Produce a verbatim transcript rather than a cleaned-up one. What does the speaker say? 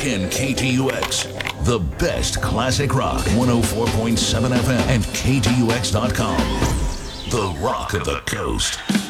in K T U X. The best classic rock, one oh four point seven F M and K T U X dot com. The Rock of the Coast.